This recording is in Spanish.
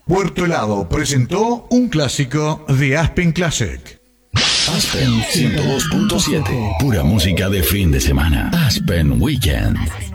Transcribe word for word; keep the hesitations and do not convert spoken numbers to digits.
Puerto Helado presentó un clásico de Aspen Classic. Aspen ciento dos punto siete. Pura música de fin de semana. Aspen Weekend.